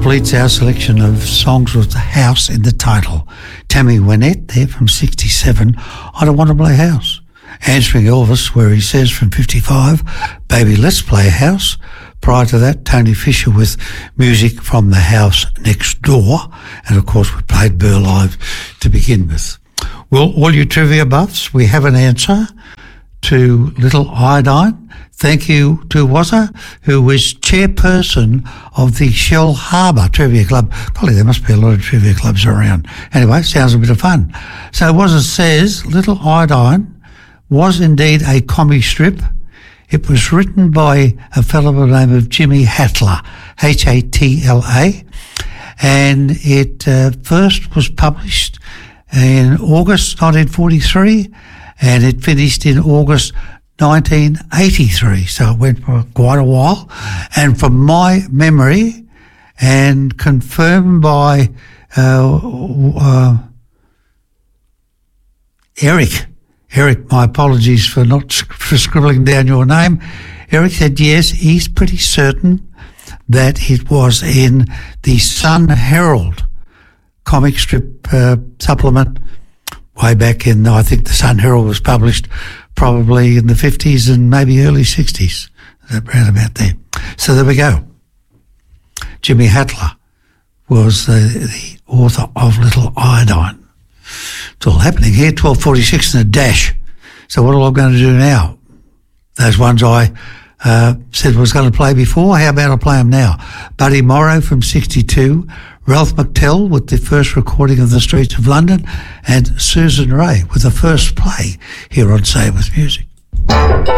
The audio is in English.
completes our selection of songs with the house in the title. Tammy Wynette there from 67, I Don't Want to Play House. Answering Elvis, where he says from 55, Baby Let's Play House. Prior to that, Tony Fisher with music from the house next door. And of course, we played Burr Live to begin with. Well, all you trivia buffs, we have an answer to Little Iodine. Thank you to Wazza, who is chairperson of the Shell Harbour Trivia Club. Golly, there must be a lot of trivia clubs around. Anyway, sounds a bit of fun. So Wazza says, Little Iodine was indeed a comic strip. It was written by a fellow by the name of Jimmy Hatla, Hatla, and it first was published in August 1943, and it finished in August 1983, so it went for quite a while. And from my memory, and confirmed by Eric, my apologies for scribbling down your name. Eric said yes, he's pretty certain that it was in the Sun Herald comic strip supplement way back in, I think the Sun Herald was published probably in the 50s and maybe early 60s, around about there. So there we go. Jimmy Hatla was the author of Little Iodine. It's all happening here, 12:46 and a dash. So what am I going to do now? Those ones I said was going to play before, how about I play them now? Buddy Morrow from 62, Ralph McTell with the first recording of The Streets of London, and Susan Ray with the first play here on Say It With Music.